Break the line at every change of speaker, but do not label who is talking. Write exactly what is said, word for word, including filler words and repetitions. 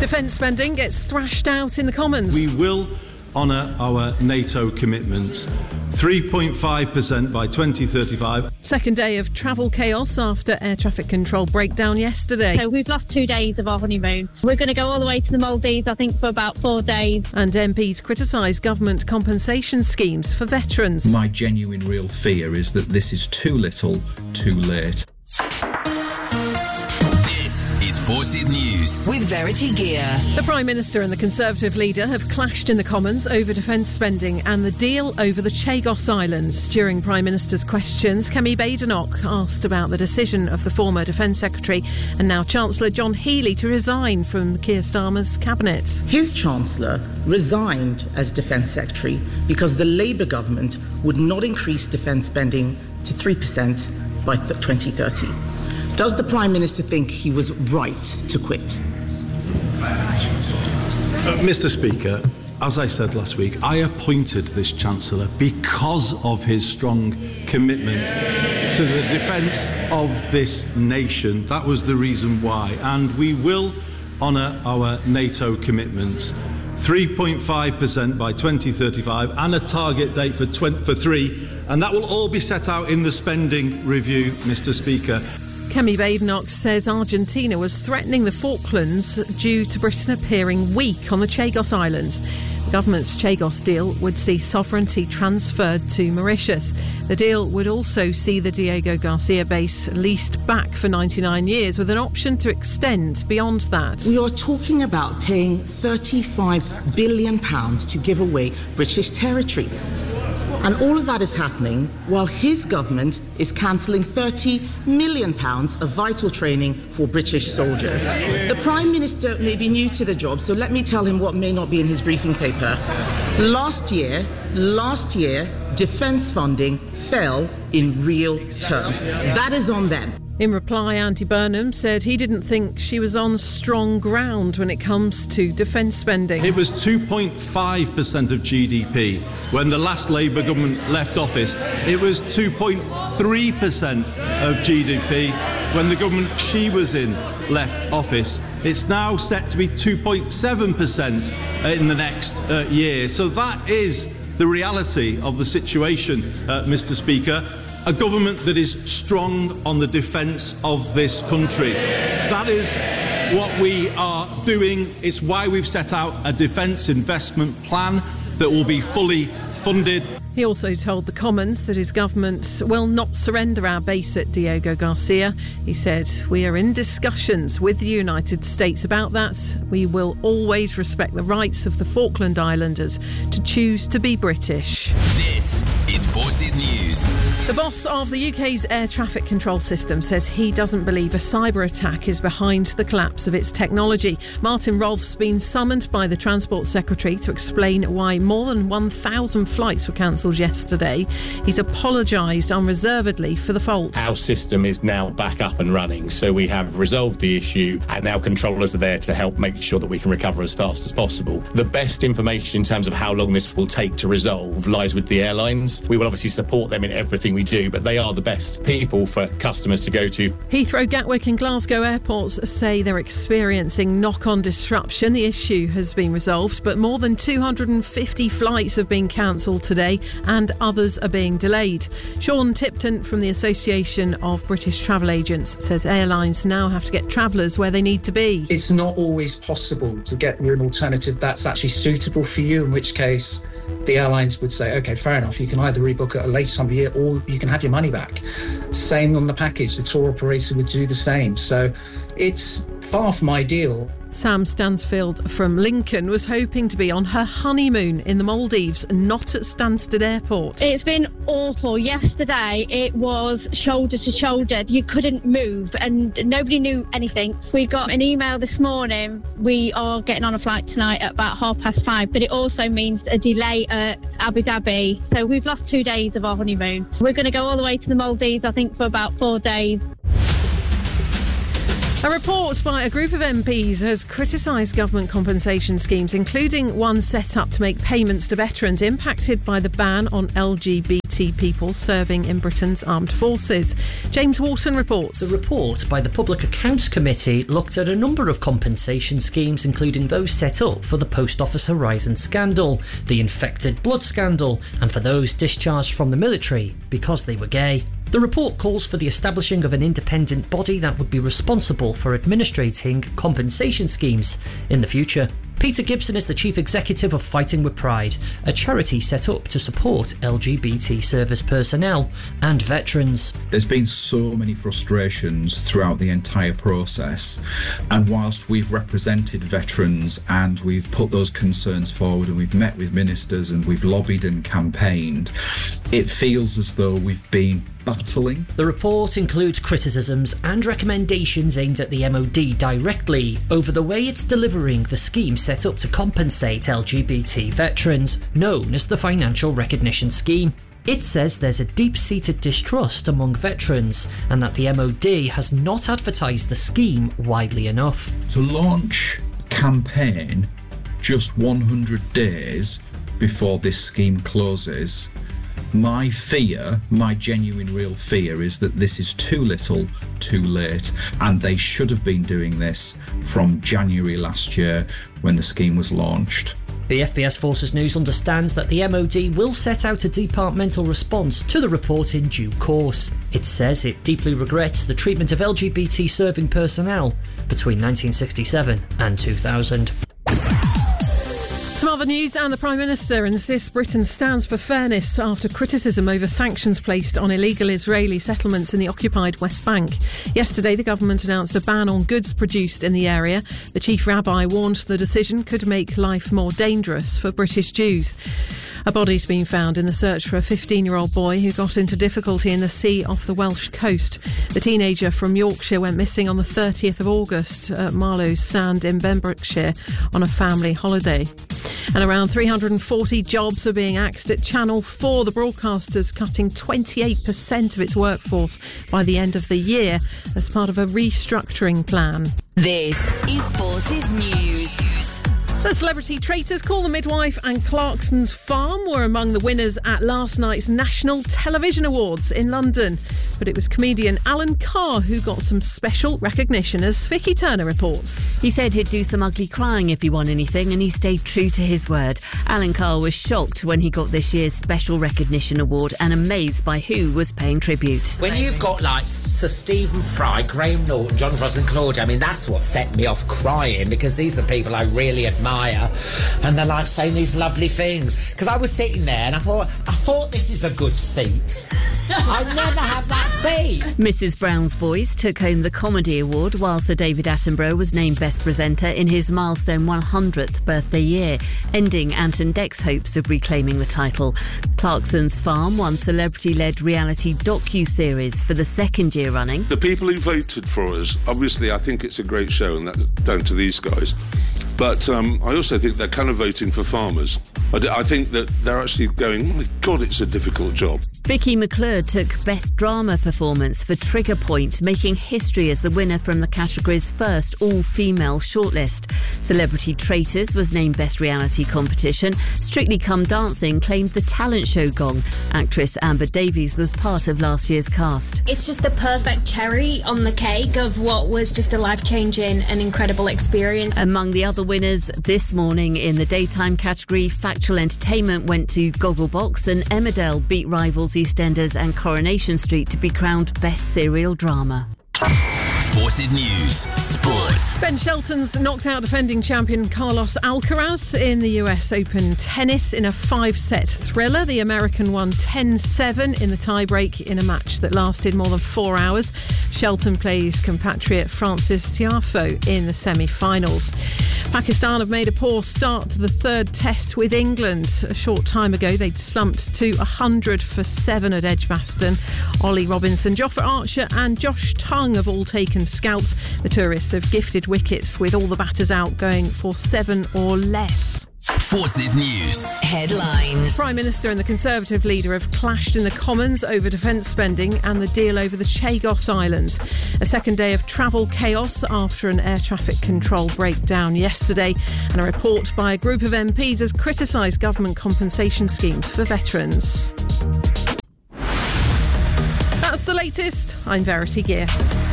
Defence spending gets thrashed out in the Commons.
We will honour our NATO commitments. three point five percent by twenty thirty-five.
Second day of travel chaos after air traffic control breakdown yesterday.
So we've lost two days of our honeymoon. We're going to go all the way to the Maldives, I think, for about four days.
And M Ps criticise government compensation schemes for veterans.
My genuine real fear is that this is too little, too late.
Forces News
with Verity Gear.
The Prime Minister and the Conservative leader have clashed in the Commons over defence spending and the deal over the Chagos Islands. During Prime Minister's questions, Kemi Badenoch asked about the decision of the former Defence Secretary and now Chancellor John Healey to resign from Keir Starmer's cabinet.
His Chancellor resigned as Defence Secretary because the Labour government would not increase defence spending to three percent by twenty thirty. Does the Prime Minister think he was right to quit?
Uh, Mister Speaker, as I said last week, I appointed this Chancellor because of his strong commitment to the defence of this nation. That was the reason why. And we will honour our NATO commitments. three point five percent by twenty thirty-five and a target date for, twenty, for three. And that will all be set out in the spending review, Mister Speaker.
Kemi Badenoch says Argentina was threatening the Falklands due to Britain appearing weak on the Chagos Islands. The government's Chagos deal would see sovereignty transferred to Mauritius. The deal would also see the Diego Garcia base leased back for ninety-nine years with an option to extend beyond that.
We are talking about paying thirty-five billion pounds to give away British territory. And all of that is happening while his government is cancelling thirty million pounds of vital training for British soldiers. The Prime Minister may be new to the job, so let me tell him what may not be in his briefing paper. Last year, last year, defence funding fell in real terms. That is on them.
In reply, Andy Burnham said he didn't think she was on strong ground when it comes to defence spending.
It was two point five percent of G D P when the last Labour government left office. It was two point three percent of G D P when the government she was in left office. It's now set to be two point seven percent in the next uh, year. So that is the reality of the situation, uh, Mister Speaker. A government that is strong on the defence of this country. That is what we are doing. It's why we've set out a defence investment plan that will be fully funded.
He also told the Commons that his government will not surrender our base at Diego Garcia. He said, "We are in discussions with the United States about that. We will always respect the rights of the Falkland Islanders to choose to be British."
This is Forces News.
The boss of the U K's air traffic control system says he doesn't believe a cyber attack is behind the collapse of its technology. Martin Rolfe's been summoned by the Transport Secretary to explain why more than one thousand flights were cancelled yesterday. He's apologised unreservedly for the fault.
Our system is now back up and running, so we have resolved the issue and now controllers are there to help make sure that we can recover as fast as possible. The best information in terms of how long this will take to resolve lies with the airlines. We will obviously support them in everything we do, but they are the best people for customers to go to.
Heathrow, Gatwick and Glasgow airports say they're experiencing knock-on disruption. The issue has been resolved, but more than two hundred fifty flights have been cancelled today and others are being delayed. Sean Tipton from the Association of British Travel Agents says airlines now have to get travellers where they need to be.
It's not always possible to get you an alternative that's actually suitable for you, in which case the airlines would say, OK, fair enough, you can either rebook at a later time of year or you can have your money back. Same on the package, the tour operator would do the same. So it's far from ideal.
Sam Stansfield from Lincoln was hoping to be on her honeymoon in the Maldives, not at Stansted Airport.
It's been awful. Yesterday it was shoulder to shoulder. You couldn't move and nobody knew anything. We got an email this morning. We are getting on a flight tonight at about half past five, but it also means a delay at Abu Dhabi. So we've lost two days of our honeymoon. We're going to go all the way to the Maldives, I think, for about four days.
A report by a group of M Ps has criticised government compensation schemes, including one set up to make payments to veterans impacted by the ban on L G B T people serving in Britain's armed forces. James Walton reports.
The report by the Public Accounts Committee looked at a number of compensation schemes, including those set up for the Post Office Horizon scandal, the infected blood scandal, and for those discharged from the military because they were gay. The report calls for the establishing of an independent body that would be responsible for administrating compensation schemes in the future. Peter Gibson is the chief executive of Fighting with Pride, a charity set up to support L G B T service personnel and veterans.
There's been so many frustrations throughout the entire process, and whilst we've represented veterans and we've put those concerns forward and we've met with ministers and we've lobbied and campaigned, it feels as though we've been battling.
The report includes criticisms and recommendations aimed at the M O D directly over the way it's delivering the scheme set up to compensate L G B T veterans, known as the Financial Recognition Scheme. It says there's a deep-seated distrust among veterans and that the M O D has not advertised the scheme widely enough.
To launch a campaign just one hundred days before this scheme closes, my fear, my genuine real fear, is that this is too little, too late, and they should have been doing this from January last year when the scheme was launched.
The F B S Forces News understands that the M O D will set out a departmental response to the report in due course. It says it deeply regrets the treatment of L G B T serving personnel between nineteen sixty-seven and two thousand.
Some other news, and the Prime Minister insists Britain stands for fairness after criticism over sanctions placed on illegal Israeli settlements in the occupied West Bank. Yesterday, the government announced a ban on goods produced in the area. The chief rabbi warned the decision could make life more dangerous for British Jews. A body's been found in the search for a fifteen-year-old boy who got into difficulty in the sea off the Welsh coast. The teenager from Yorkshire went missing on the thirtieth of August at Marlowe's Sand in Pembrokeshire on a family holiday. And around three hundred forty jobs are being axed at Channel four. The broadcaster's cutting twenty-eight percent of its workforce by the end of the year as part of a restructuring plan.
This is Forces News.
The Celebrity Traitors, Call the Midwife and Clarkson's Farm were among the winners at last night's National Television Awards in London. But it was comedian Alan Carr who got some special recognition, as Vicky Turner reports.
He said he'd do some ugly crying if he won anything, and he stayed true to his word. Alan Carr was shocked when he got this year's Special Recognition Award and amazed by who was paying tribute.
When you've got like Sir Stephen Fry, Graham Norton, John Frost and Claudia, I mean, that's what set me off crying, because these are people I really admire. And they're like saying these lovely things, because I was sitting there and I thought I thought this is a good seat. I never have that seat.
Missus Brown's Boys took home the Comedy Award, while Sir David Attenborough was named Best Presenter in his milestone one hundredth birthday year, ending Anton Deck's hopes of reclaiming the title. Clarkson's Farm won celebrity-led reality docu-series for the second year running.
The people who voted for us, obviously I think it's a great show, and that's down to these guys. But um, I also think they're kind of voting for farmers. I, d- I think that they're actually going, oh my God, it's a difficult job.
Vicky McClure took Best Drama Performance for Trigger Point, making history as the winner from the category's first all-female shortlist. Celebrity Traitors was named Best Reality Competition. Strictly Come Dancing claimed the talent show gong. Actress Amber Davies was part of last year's cast.
It's just the perfect cherry on the cake of what was just a life-changing and incredible experience.
Among the other winners this morning in the daytime category, Factual Entertainment went to Gogglebox, and Emmerdale beat rivals EastEnders and Coronation Street to be crowned Best Serial Drama.
Forces News Sports.
Ben Shelton's knocked out defending champion Carlos Alcaraz in the U S Open tennis in a five-set thriller. The American won ten seven in the tie-break in a match that lasted more than four hours. Shelton plays compatriot Francis Tiafoe in the semi-finals. Pakistan have made a poor start to the third test with England. A short time ago, they'd slumped to one hundred for seven at Edgbaston. Ollie Robinson, Jofra Archer and Josh Tongue have all taken scalps. The tourists have gifted wickets with all the batters out, going for seven or less.
Forces News.
Headlines.
Prime Minister and the Conservative leader have clashed in the Commons over defence spending and the deal over the Chagos Islands. A second day of travel chaos after an air traffic control breakdown yesterday, and a report by a group of M Ps has criticised government compensation schemes for veterans. That's the latest. I'm Verity Gear.